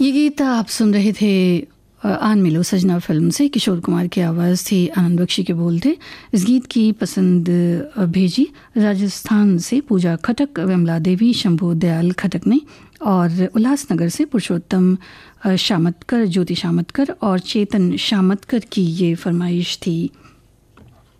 ये गीत आप सुन रहे थे आन मिलो सजना फिल्म से। किशोर कुमार की आवाज़ थी, आनंद बख्शी के बोल थे। इस गीत की पसंद भेजी राजस्थान से पूजा खटक, विमला देवी, शंभू दयाल खटक ने, और उल्लासनगर से पुरुषोत्तम शामतकर, ज्योति शामतकर और चेतन शामतकर की ये फरमाइश थी।